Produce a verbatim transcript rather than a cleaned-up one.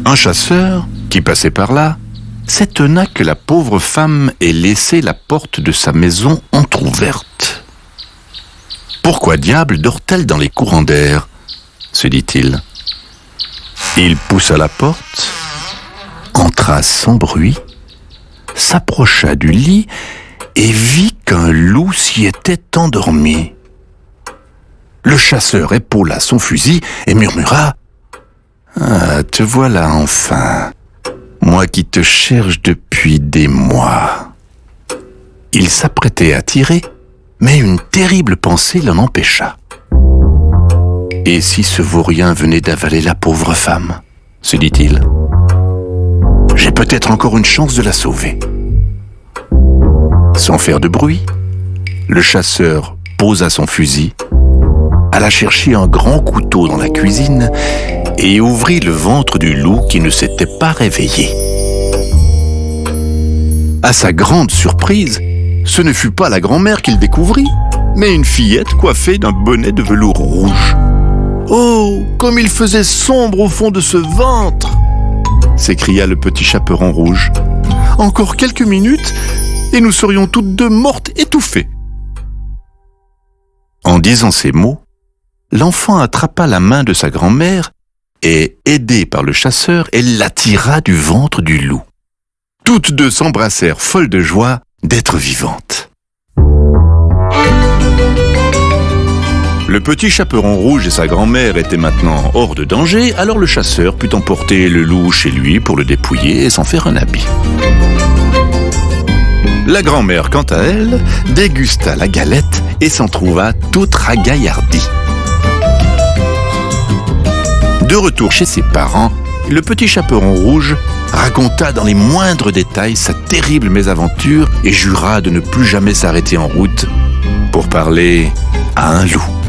Un chasseur, qui passait par là, s'étonna que la pauvre femme ait laissé la porte de sa maison entr'ouverte. « Pourquoi diable dort-elle dans les courants d'air ?» se dit-il. Il poussa la porte, entra sans bruit, s'approcha du lit et vit qu'un loup s'y était endormi. Le chasseur épaula son fusil et murmura « Ah, te voilà enfin, moi qui te cherche depuis des mois. » Il s'apprêtait à tirer, mais une terrible pensée l'en empêcha. « Et si ce vaurien venait d'avaler la pauvre femme ?» se dit-il. « J'ai peut-être encore une chance de la sauver. » Sans faire de bruit, le chasseur posa son fusil, alla chercher un grand couteau dans la cuisine et ouvrit le ventre du loup qui ne s'était pas réveillé. À sa grande surprise, ce ne fut pas la grand-mère qu'il découvrit, mais une fillette coiffée d'un bonnet de velours rouge. « Oh, comme il faisait sombre au fond de ce ventre !» s'écria le petit chaperon rouge. « Encore quelques minutes et nous serions toutes deux mortes étouffées. » En disant ces mots, l'enfant attrapa la main de sa grand-mère et, aidée par le chasseur, elle l'attira du ventre du loup. Toutes deux s'embrassèrent folles de joie d'être vivantes. Le petit chaperon rouge et sa grand-mère étaient maintenant hors de danger, alors le chasseur put emporter le loup chez lui pour le dépouiller et s'en faire un habit. La grand-mère, quant à elle, dégusta la galette et s'en trouva toute ragaillardie. De retour chez ses parents, le petit chaperon rouge raconta dans les moindres détails sa terrible mésaventure et jura de ne plus jamais s'arrêter en route pour parler à un loup.